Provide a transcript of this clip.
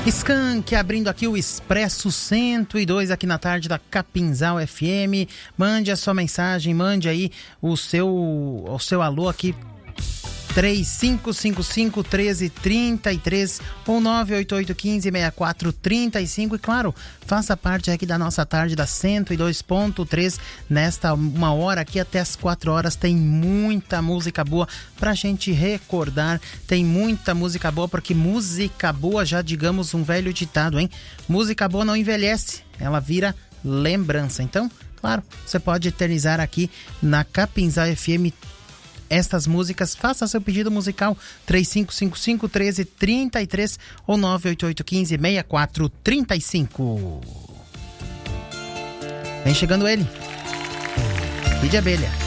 Skank abrindo aqui o Expresso 102 aqui na tarde da Capinzal FM. Mande a sua mensagem, mande aí o seu alô aqui 3555-1333 ou 988-15-6435 e claro, faça parte aqui da nossa tarde da 102.3 nesta uma hora aqui até as 4 horas. Tem muita música boa pra gente recordar, tem muita música boa, porque música boa, já digamos um velho ditado, hein? Música boa não envelhece, ela vira lembrança. Então, claro, você pode eternizar aqui na Capinzal FM estas músicas. Faça seu pedido musical 3555-1333 ou 988-15-6435. Vem chegando ele, Kid Abelha.